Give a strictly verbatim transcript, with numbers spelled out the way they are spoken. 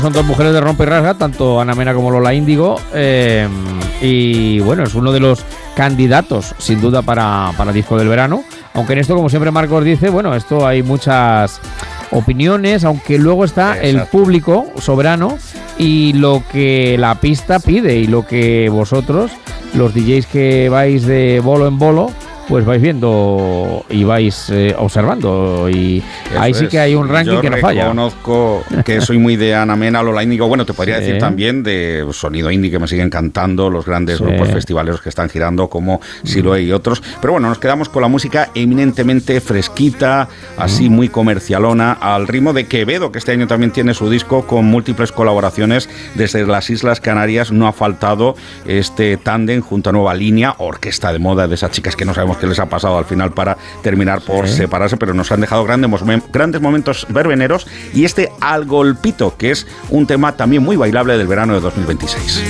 Son dos mujeres de rompe y rasga, tanto Ana Mena como Lola Índigo, eh, y bueno, es uno de los candidatos, sin duda, para, para disco del verano, aunque en esto, como siempre Marcos dice, bueno, esto hay muchas opiniones, aunque luego está Exacto. el público soberano y lo que la pista pide y lo que vosotros, los D Js que vais de bolo en bolo, pues vais viendo y vais eh, observando, y Eso ahí sí es. que hay un ranking Yo que no falla. Yo reconozco que soy muy de Ana Mena, Lola Índigo, bueno, te podría sí. decir también de sonido indie, que me siguen cantando los grandes sí. grupos festivaleros que están girando como Siloé y otros, pero bueno, nos quedamos con la música eminentemente fresquita, así muy comercialona, al ritmo de Quevedo, que este año también tiene su disco con múltiples colaboraciones desde las Islas Canarias. No ha faltado este tándem junto a Nueva Línea, orquesta de moda de esas chicas que no sabemos qué les ha pasado al final para terminar por sí. separarse, pero nos han dejado grandes, grandes momentos verbeneros, y este Al Golpito, que es un tema también muy bailable del verano de dos mil veintiséis.